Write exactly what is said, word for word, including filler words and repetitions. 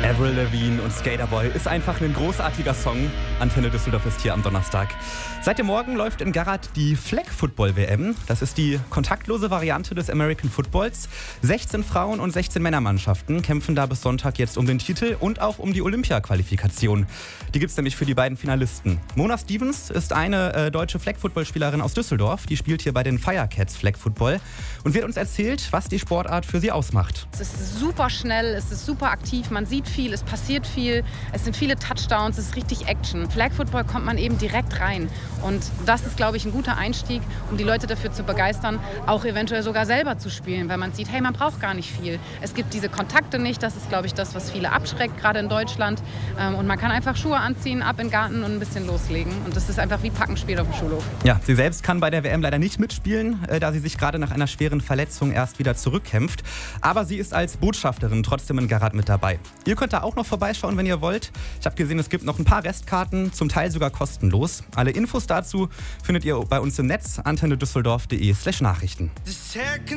Avril Lavigne und Skaterboy ist einfach ein großartiger Song. Antenne Düsseldorf ist hier am Donnerstag. Seit dem Morgen läuft in Garrard die Flag Football W M. Das ist die kontaktlose Variante des American Footballs. sechzehn Frauen- und sechzehn Männermannschaften kämpfen da bis Sonntag jetzt um den Titel und auch um die Olympia-Qualifikation. Die gibt es nämlich für die beiden Finalisten. Mona Stevens ist eine äh, deutsche Flag Football-Spielerin aus Düsseldorf. Die spielt hier bei den Firecats Flag Football und wird uns erzählt, was die Sportart für sie ausmacht. Es ist super schnell, es ist super aktiv, man sieht viel, es passiert viel, es sind viele Touchdowns, es ist richtig Action. Flag Football kommt man eben direkt rein und das ist, glaube ich, ein guter Einstieg, um die Leute dafür zu begeistern, auch eventuell sogar selber zu spielen, weil man sieht, hey, man braucht gar nicht viel. Es gibt diese Kontakte nicht, das ist, glaube ich, das, was viele abschreckt, gerade in Deutschland, und man kann einfach Schuhe anziehen, ab in den Garten und ein bisschen loslegen und das ist einfach wie Packenspiel auf dem Schulhof. Ja, sie selbst kann bei der W M leider nicht mitspielen, da sie sich gerade nach einer schweren Verletzung erst wieder zurückkämpft, aber sie ist als Botschafterin trotzdem in Garrard mit dabei. Ihr könnt da auch noch vorbeischauen, wenn ihr wollt. Ich habe gesehen, es gibt noch ein paar Restkarten, zum Teil sogar kostenlos. Alle Infos dazu findet ihr bei uns im Netz, antenne düsseldorf punkt de slash Nachrichten.